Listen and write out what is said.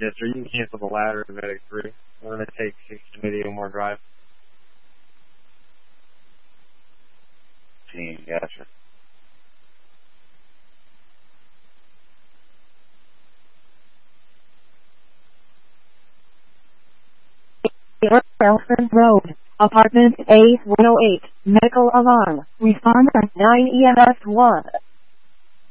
Yes, sir. You can cancel the ladder to Medic 3. We're going to take 680 Omar Drive. Gotcha. Belford Road, Apartment A108, Medical Alarm, Responder 9 EMS 1.